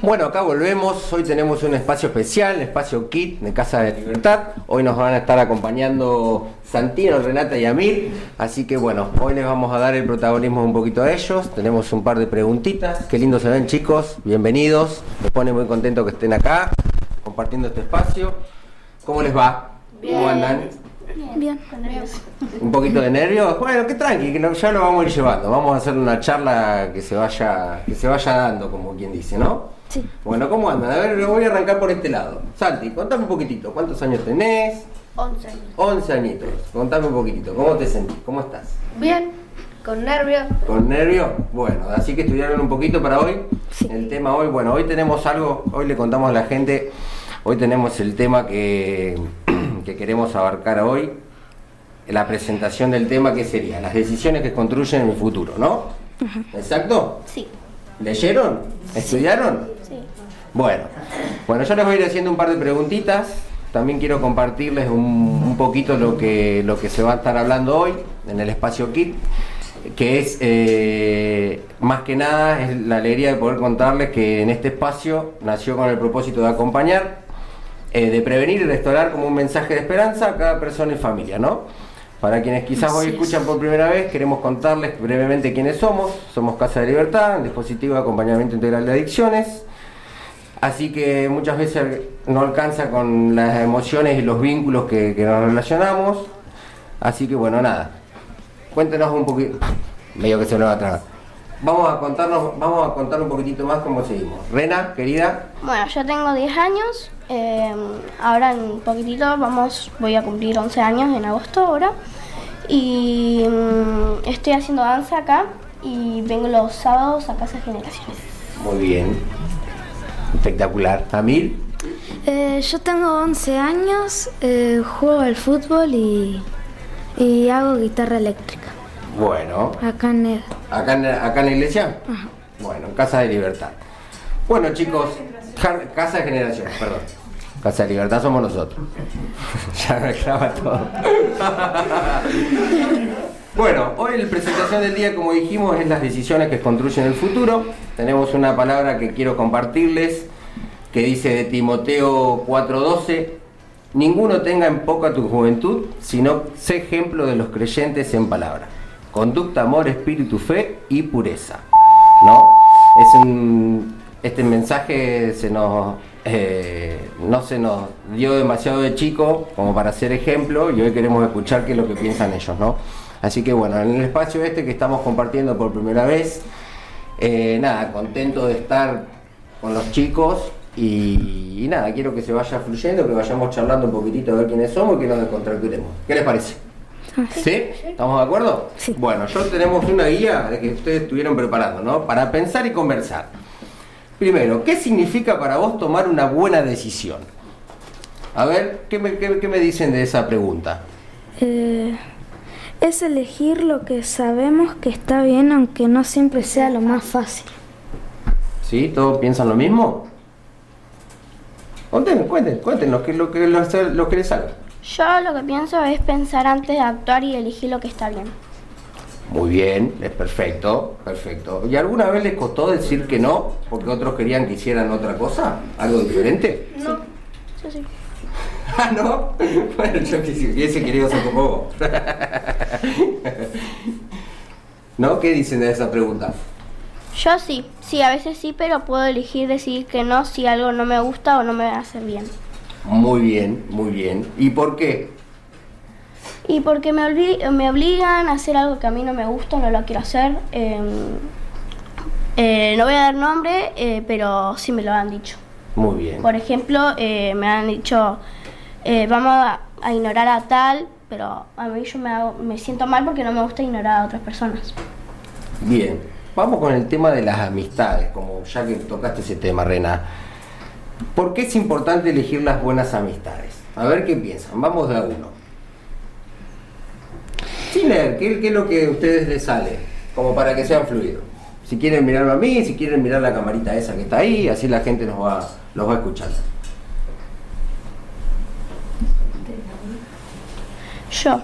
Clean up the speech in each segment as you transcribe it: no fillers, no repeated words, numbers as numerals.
Bueno, acá volvemos. Hoy tenemos un espacio especial, el espacio KIT de Casa de Libertad. Hoy nos van a estar acompañando Santino, Renata y Amir. Así que bueno, hoy les vamos a dar el protagonismo un poquito a ellos. Tenemos un par de preguntitas. Qué lindo se ven, chicos. Bienvenidos. Me pone muy contento que estén acá compartiendo este espacio. ¿Cómo les va? Bien. ¿Cómo andan? Bien. ¿Un poquito de nervios? Bueno, qué tranqui, que ya lo vamos a ir llevando. Vamos a hacer una charla que se vaya dando, como quien dice, ¿no? Sí. Bueno, ¿cómo andan? A ver, voy a arrancar por este lado. Santi, contame un poquitito. ¿Cuántos años tenés? 11 años. 11 añitos. Contame un poquitito. ¿Cómo te sentís? ¿Cómo estás? Bien. Con nervios. ¿Con nervios? Bueno, así que estudiaron un poquito para hoy. Sí. El tema hoy, bueno, hoy tenemos algo, hoy le contamos a la gente, hoy tenemos el tema que queremos abarcar hoy, la presentación del tema que sería las decisiones que construyen el futuro, ¿no? ¿Exacto? Sí. ¿Leyeron? ¿Estudiaron? Sí. Bueno, yo les voy a ir haciendo un par de preguntitas. También quiero compartirles un poquito lo que se va a estar hablando hoy en el espacio KIT, que es más que nada es la alegría de poder contarles que en este espacio nació con el propósito de acompañar, de prevenir y restaurar como un mensaje de esperanza a cada persona y familia, ¿no? Para quienes quizás hoy escuchan por primera vez, queremos contarles brevemente quiénes somos. Somos Casa de Libertad, un dispositivo de acompañamiento integral de adicciones. Así que muchas veces no alcanza con las emociones y los vínculos que nos relacionamos. Así que bueno, nada. Cuéntenos un poquito. Medio que se lo va a tragar. Vamos a contar un poquitito más cómo seguimos. Rena, querida. Bueno, yo tengo 10 años. Ahora en un poquitito voy a cumplir 11 años en agosto ahora. Y estoy haciendo danza acá y vengo los sábados a Casa de Generaciones. Muy bien. Espectacular. ¿Amir? Yo tengo 11 años, juego al fútbol y hago guitarra eléctrica. Bueno. Acá en ¿Acá en la iglesia? Ajá. Bueno, en Casa de Libertad. Bueno, chicos, Casa de Generación, perdón. Casa de Libertad somos nosotros. Ya me clava todo. Bueno, hoy la presentación del día, como dijimos, es las decisiones que construyen el futuro. Tenemos una palabra que quiero compartirles, que dice de Timoteo 4:12: ninguno tenga en poca tu juventud, sino sé ejemplo de los creyentes en palabra, conducta, amor, espíritu, fe y pureza. ¿No? Este mensaje no se nos dio demasiado de chico como para ser ejemplo, y hoy queremos escuchar qué es lo que piensan ellos, ¿no? Así que bueno, en el espacio que estamos compartiendo por primera vez, nada, contento de estar con los chicos y nada, quiero que se vaya fluyendo, que vayamos charlando un poquitito a ver quiénes somos y que nos descontracturemos. ¿Qué les parece? ¿Sí? ¿Estamos de acuerdo? Sí. Bueno, tenemos una guía que ustedes estuvieron preparando, ¿no? Para pensar y conversar. Primero, ¿qué significa para vos tomar una buena decisión? A ver, ¿qué me dicen de esa pregunta? Es elegir lo que sabemos que está bien, aunque no siempre sea lo más fácil. ¿Sí? ¿Todos piensan lo mismo? Cuéntenos lo que les salga. Yo lo que pienso es pensar antes de actuar y elegir lo que está bien. Muy bien, es perfecto. ¿Y alguna vez les costó decir que no porque otros querían que hicieran otra cosa? ¿Algo diferente? No. Sí. ¿Ah, no? Bueno, yo hubiese querido ser como vos. ¿No? ¿Qué dicen de esa pregunta? Yo sí, a veces sí, pero puedo elegir decir que no si algo no me gusta o no me va a hacer bien. Muy bien. ¿Y por qué? Y porque me obligan a hacer algo que a mí no me gusta, no lo quiero hacer. No voy a dar nombre, pero sí me lo han dicho. Muy bien. Por ejemplo, me han dicho, vamos a ignorar a tal, pero a mí me siento mal porque no me gusta ignorar a otras personas. Bien, vamos con el tema de las amistades, como ya que tocaste ese tema, Rena. ¿Por qué es importante elegir las buenas amistades? A ver qué piensan, vamos de a uno. Sin leer, ¿qué es lo que a ustedes les sale? Como para que sean fluidos. Si quieren mirarme a mí, si quieren mirar la camarita esa que está ahí, así la gente los va escuchando. Yo.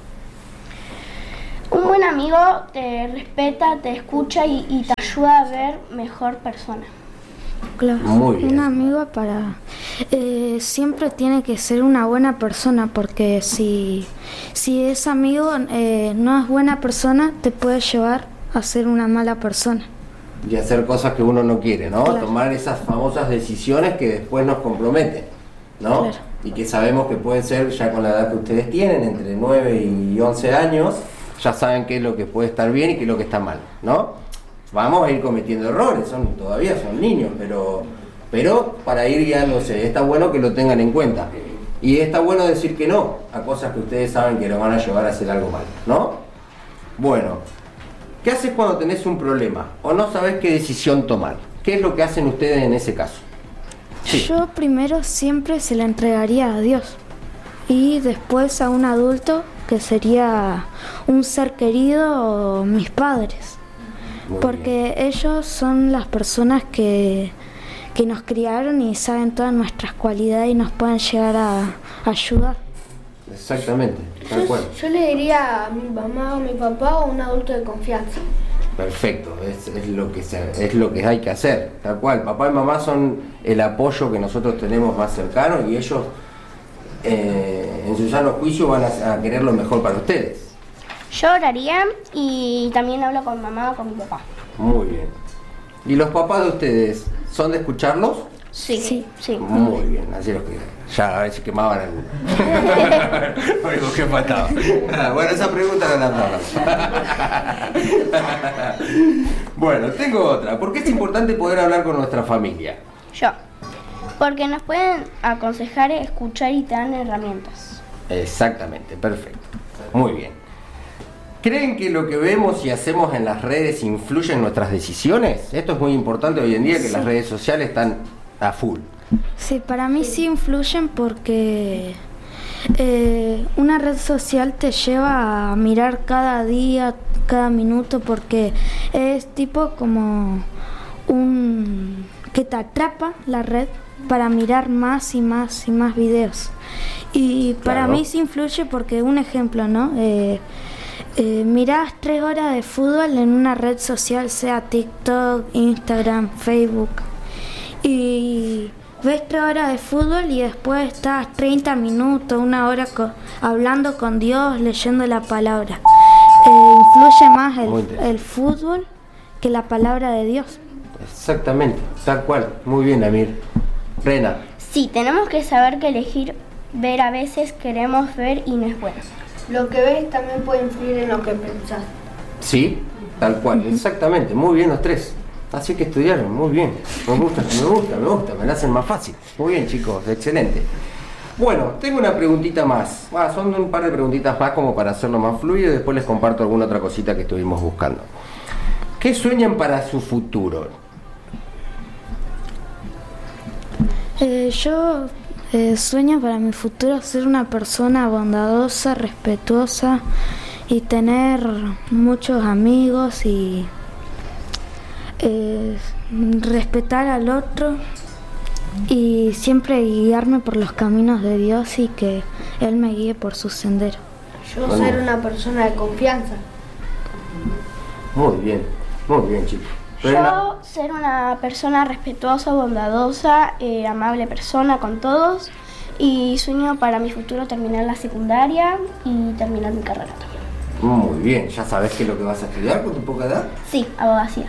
Un buen amigo te respeta, te escucha y te ayuda a ver mejor persona. Claro, Muy bien. un amigo siempre tiene que ser una buena persona, porque si es amigo no es buena persona, te puede llevar a ser una mala persona. Y hacer cosas que uno no quiere, ¿no? Claro. Tomar esas famosas decisiones que después nos comprometen, ¿no? Claro. Y que sabemos que pueden ser ya con la edad que ustedes tienen, entre 9 y 11 años, ya saben qué es lo que puede estar bien y qué es lo que está mal, ¿no? Vamos a ir cometiendo errores, todavía son niños, pero para ir guiándose, está bueno que lo tengan en cuenta. Y está bueno decir que no a cosas que ustedes saben que los van a llevar a hacer algo mal, ¿no? Bueno, ¿qué haces cuando tenés un problema o no sabés qué decisión tomar? ¿Qué es lo que hacen ustedes en ese caso? Sí. Yo primero siempre se la entregaría a Dios y después a un adulto, que sería un ser querido o mis padres. Muy Porque ellos son las personas que nos criaron y saben todas nuestras cualidades y nos pueden llegar a ayudar. bien. Exactamente, tal cual. Yo le diría a mi mamá o mi papá o un adulto de confianza. Perfecto, es lo que hay que hacer, tal cual. Papá y mamá son el apoyo que nosotros tenemos más cercano y ellos en su sano juicio van a querer lo mejor para ustedes. Yo oraría y también hablo con mamá o con mi papá. Muy bien. ¿Y los papás de ustedes son de escucharlos? Sí. Muy bien, así los que ya a ver si quemaban alguno. Oigo, ¿qué faltaba? Bueno, esa pregunta no la damos. Bueno, tengo otra. ¿Por qué es importante poder hablar con nuestra familia? Yo. Porque nos pueden aconsejar, escuchar y te dan herramientas. Exactamente, perfecto. Muy bien. ¿Creen que lo que vemos y hacemos en las redes influye en nuestras decisiones? Esto es muy importante hoy en día, que las redes sociales están a full. Sí, para mí sí influyen porque una red social te lleva a mirar cada día, cada minuto, porque es tipo como que te atrapa la red para mirar más y más y más videos. Y para Claro. mí sí influye porque, un ejemplo, ¿no? Mirás 3 horas de fútbol en una red social, sea TikTok, Instagram, Facebook, y ves 3 horas de fútbol y después estás 30 minutos, 1 hora hablando con Dios, leyendo la palabra. Influye más Muy interesante. el fútbol que la palabra de Dios. Exactamente, tal cual. Muy bien, Amir. Rena. Sí, tenemos que saber que elegir ver a veces queremos ver y no es bueno. Lo que ves también puede influir en lo que pensás. Sí, tal cual, exactamente. Muy bien los tres. Así que estudiaron, muy bien. Me gusta, me la hacen más fácil. Muy bien, chicos, excelente. Bueno, tengo una preguntita más. Son un par de preguntitas más como para hacerlo más fluido y después les comparto alguna otra cosita que estuvimos buscando. ¿Qué sueñan para su futuro? Yo sueño para mi futuro ser una persona bondadosa, respetuosa y tener muchos amigos y respetar al otro y siempre guiarme por los caminos de Dios y que Él me guíe por su sendero. Yo Bueno. ser una persona de confianza. Muy bien, chicos. Rena. Yo ser una persona respetuosa, bondadosa, amable persona con todos y sueño para mi futuro terminar la secundaria y terminar mi carrera también. Muy bien, ¿ya sabes qué es lo que vas a estudiar con tu poca edad? Sí, abogacía.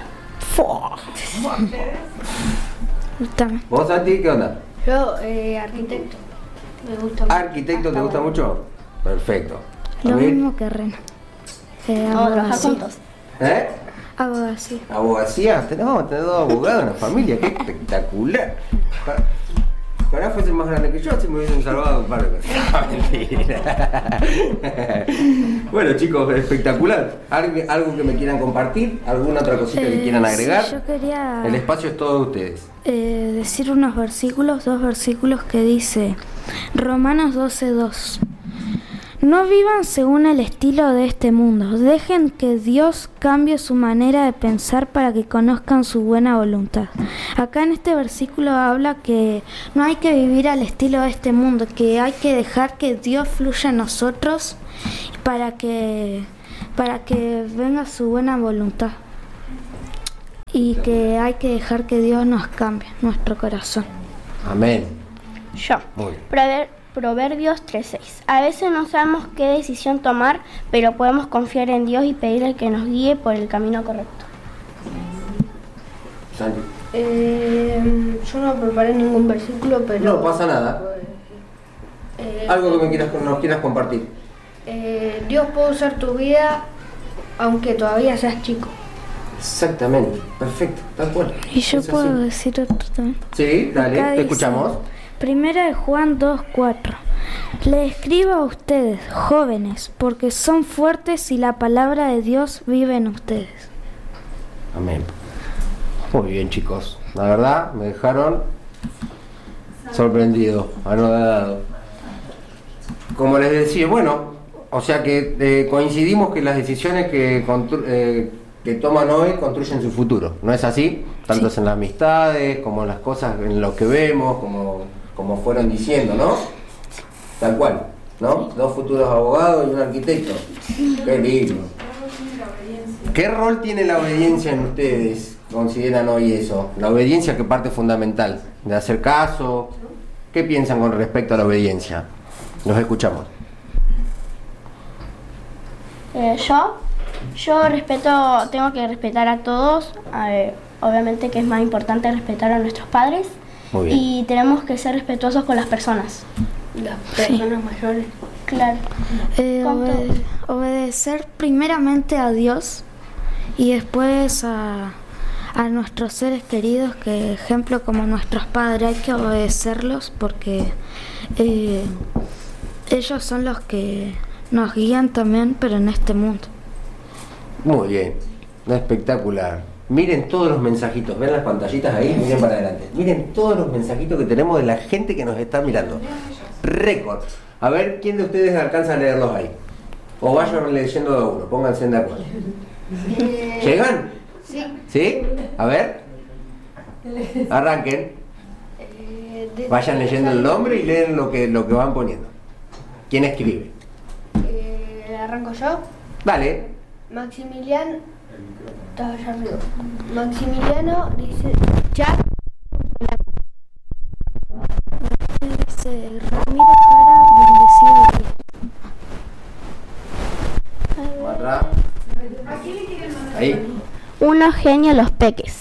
Gustame. ¿Vos, Santi, qué onda? Yo, arquitecto. Me gusta mucho. ¿Arquitecto te gusta mucho? Perfecto. Lo Amir. mismo que Rena. Vamos a trabajar Abogacía. juntos. ¿Eh? Abogacía. Abogacía, tenemos 2 abogados en la familia, qué espectacular. Ojalá fuese más grande que yo, así me hubiesen salvado un par de cosas. Mentira. Bueno, chicos, espectacular. ¿Algo que me quieran compartir? ¿Alguna otra cosita que quieran agregar? Sí, yo quería El espacio es todo de ustedes. decir unos versículos, 2 versículos que dice Romanos 12:2. No vivan según el estilo de este mundo. Dejen que Dios cambie su manera de pensar para que conozcan su buena voluntad. Acá en este versículo habla que no hay que vivir al estilo de este mundo, que hay que dejar que Dios fluya en nosotros para que venga su buena voluntad. y que hay que dejar que Dios nos cambie nuestro corazón. Amén. Yo. Muy bien. Proverbios 3:6. A veces no sabemos qué decisión tomar, pero podemos confiar en Dios y pedirle que nos guíe por el camino correcto. Santi. Yo no preparé ningún versículo, pero... No pasa nada. Algo que nos quieras compartir. Dios puede usar tu vida aunque todavía seas chico. Exactamente, perfecto, tal cual. Y yo Es puedo así. decir otro también. Sí, dale, Acá te dice, escuchamos. Primera de Juan 2:4. Le escribo a ustedes, jóvenes, porque son fuertes y la palabra de Dios vive en ustedes. Amén. Muy bien, chicos. La verdad, me dejaron sorprendido, anodado. Como les decía, bueno, o sea que coincidimos que las decisiones que toman hoy construyen su futuro. ¿No es así? Tanto en las amistades, como en las cosas, en lo que vemos, como fueron diciendo, ¿no? Tal cual, ¿no? Dos futuros abogados y un arquitecto. Qué lindo. ¿Qué rol tiene la obediencia en ustedes? ¿Consideran hoy eso? La obediencia, que parte fundamental de hacer caso. ¿Qué piensan con respecto a la obediencia? Los escuchamos. Yo respeto, tengo que respetar a todos. Obviamente que es más importante respetar a nuestros padres. Muy bien. Y tenemos que ser respetuosos con las personas. Las personas mayores. Claro. Obedecer primeramente a Dios y después a nuestros seres queridos, que ejemplo como nuestros padres hay que obedecerlos porque ellos son los que nos guían también, pero en este mundo. Muy bien. Espectacular. Miren todos los mensajitos. ¿Ven las pantallitas ahí? Miren para adelante. Miren todos los mensajitos que tenemos de la gente que nos está mirando. Récord. A ver, ¿quién de ustedes alcanza a leerlos ahí? O vayan leyendo de uno. Pónganse de acuerdo. ¿Llegan? Sí. ¿Sí? A ver. Arranquen. Vayan leyendo el nombre y leen lo que van poniendo. ¿Quién escribe? Arranco yo. Dale. Maximiliano. Estaba allá arriba. Maximiliano dice. Ya. Dice Ramiro Jara, bendecido día. Atrás. Ahí. Unos genios los peques.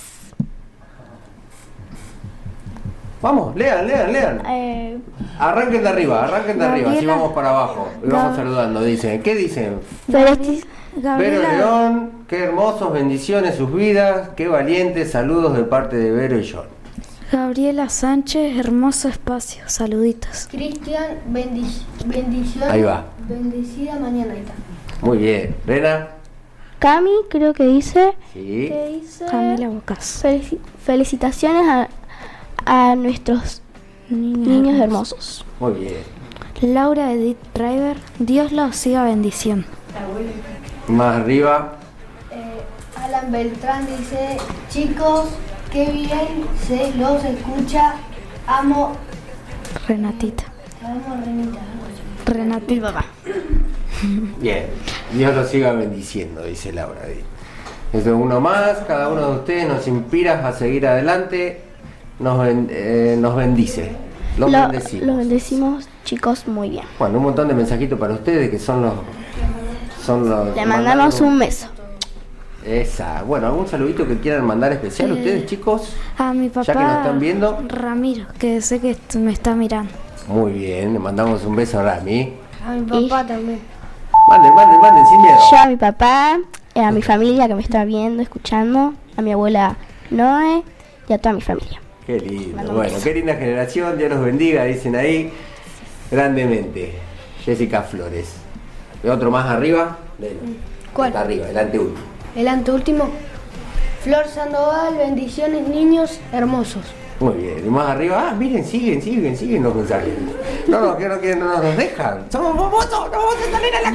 Vamos, lean. Arranquen de arriba, así Gabriela. vamos para abajo. Y vamos saludando, dicen. ¿Qué dicen? Vero Gabriela, León, qué hermosos, bendiciones sus vidas, qué valientes, saludos de parte de Vero y John. Gabriela Sánchez, hermoso espacio, saluditos. Cristian, bendición. Ahí va. Bendecida mañana. Ahí está. Muy bien. Rena. Cami creo que dice. Sí. ¿Qué dice? Camila Bocas. Felicitaciones a nuestros niños hermosos. Muy bien. Laura Edith Driver, Dios los siga bendiciendo. Más arriba. Alan Beltrán dice, chicos, qué bien se los escucha. Amo Renatita. Renita. Renatita. Bien. Dios los siga bendiciendo, dice Laura. Esto es uno más. Cada uno de ustedes nos inspira a seguir adelante. Nos bendice. Los bendecimos. Los bendecimos, chicos, muy bien. Bueno, un montón de mensajitos para ustedes que son los... Le mandamos un beso. Bueno, ¿algún saludito que quieran mandar especial ustedes, chicos? A mi papá Ya que nos están viendo. Ramiro, que sé que me está mirando. Muy bien, le mandamos un beso a Rami. A mi papá también. Manden, sin miedo. Yo a mi papá, a mi familia que me está viendo, escuchando, a mi abuela Noé y a toda mi familia. Qué lindo, bueno, qué linda generación, Dios los bendiga, dicen ahí, grandemente. Jessica Flores. ¿Y otro más arriba? ¿Cuál? Está arriba, el anteúltimo. El anteúltimo. Flor Sandoval, bendiciones, niños hermosos. Muy bien, y más arriba, miren, siguen los mensajes. No nos dejan. Somos famosos, no vamos a salir a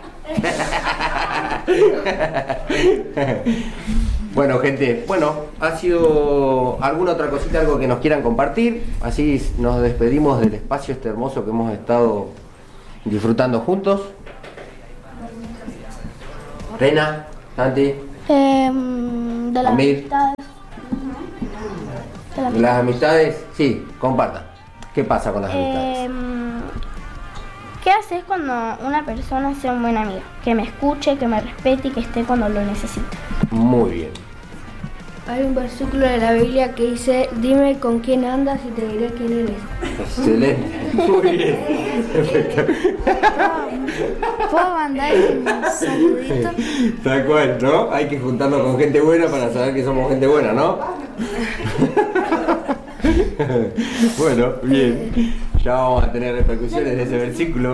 la calle. Bueno, gente, ha sido alguna otra cosita, algo que nos quieran compartir. Así nos despedimos del espacio este hermoso que hemos estado disfrutando juntos. Rena, Santi, De las Amir. amistades. amistades. Las amistades, sí, compartan. ¿Qué pasa con las amistades? ¿Qué haces cuando una persona sea un buen amigo? Que me escuche, que me respete y que esté cuando lo necesite. Muy bien. Hay un versículo de la Biblia que dice, dime con quién andas y te diré quién eres. Excelente. Muy bien. Perfecto. ¿Puedo mandar un saludito? Tal cual, ¿no? Hay que juntarnos con gente buena para saber que somos gente buena, ¿no? Bueno, bien. Ya vamos a tener repercusiones de ese versículo.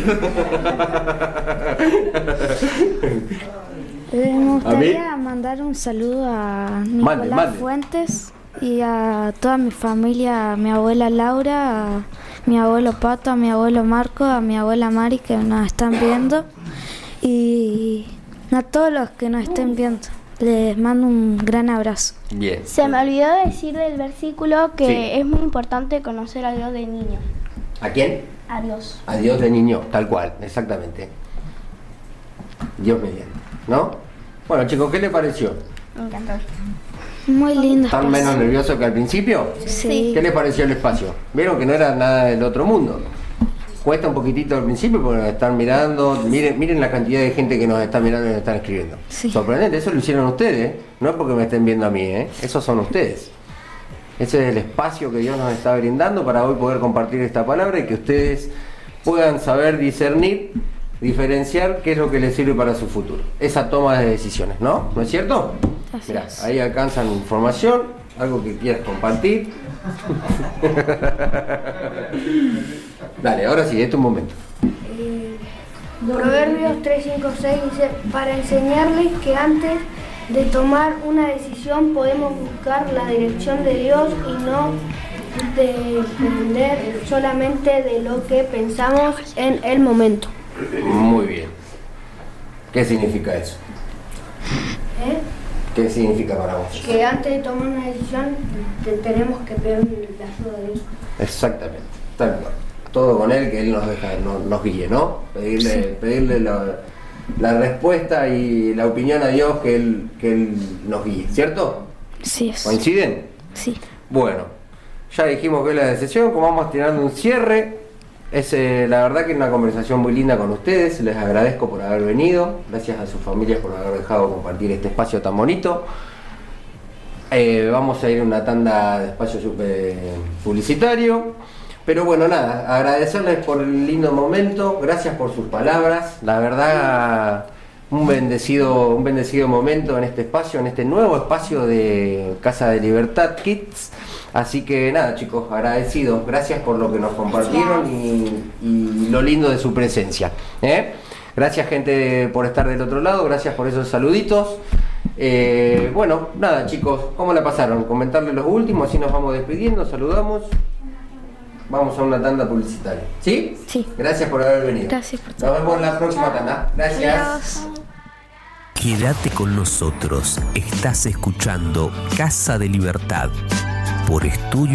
Me gustaría mandar un saludo a Nicolás Mande. Fuentes y a toda mi familia, a mi abuela Laura, a mi abuelo Pato, a mi abuelo Marco, a mi abuela Mari que nos están viendo y a todos los que nos estén viendo. Les mando un gran abrazo. Bien. Se me olvidó decir del versículo que Sí. es muy importante conocer a Dios de niño. ¿A quién? A Dios. A Dios de niño, tal cual, exactamente. Dios mediante, ¿no? Bueno, chicos, ¿qué les pareció? Me encantó. Muy lindo. ¿Están menos nerviosos que al principio? Sí. ¿Qué les pareció el espacio? Vieron que no era nada del otro mundo. Cuesta un poquitito al principio porque nos están mirando. Miren la cantidad de gente que nos está mirando y nos están escribiendo. Sí. Sorprendente, eso lo hicieron ustedes. No es porque me estén viendo a mí, esos son ustedes. Ese es el espacio que Dios nos está brindando para hoy poder compartir esta palabra y que ustedes puedan saber discernir, diferenciar qué es lo que les sirve para su futuro. Esa toma de decisiones, ¿no? ¿No es cierto? Así Mirá, es. ahí alcanzan información, algo que quieras compartir. Dale, ahora sí, es tu momento. Proverbios 3, 5, 6 dice, para enseñarles que antes de tomar una decisión podemos buscar la dirección de Dios y no depender solamente de lo que pensamos en el momento. Muy bien. ¿Qué significa eso? ¿Eh? ¿Qué significa para vos? Que antes de tomar una decisión tenemos que pedir la ayuda de Dios. Exactamente, tal cual. Todo con Él, que Él nos deja, nos guíe, ¿no? Pedirle la respuesta y la opinión a Dios que Él nos guíe, ¿cierto? Sí, es. ¿Coinciden? Sí. Bueno, ya dijimos que es la decisión, como vamos tirando un cierre. Es la verdad que es una conversación muy linda con ustedes, les agradezco por haber venido, gracias a sus familias por haber dejado compartir este espacio tan bonito. Vamos a ir a una tanda de espacio publicitario, pero bueno, nada, agradecerles por el lindo momento, gracias por sus palabras, la verdad un bendecido momento en este espacio, en este nuevo espacio de Casa de Libertad Kids. Así que nada, chicos, agradecidos, gracias por lo que nos compartieron y lo lindo de su presencia. Gracias, gente, por estar del otro lado, gracias por esos saluditos. Bueno, nada, chicos, ¿cómo la pasaron? Comentarles los últimos, así nos vamos despidiendo, saludamos. Vamos a una tanda publicitaria. ¿Sí? Sí. Gracias por haber venido. Gracias por Nos vemos en la próxima tanda. Gracias. Quédate con nosotros. Estás escuchando Casa de Libertad por Estudio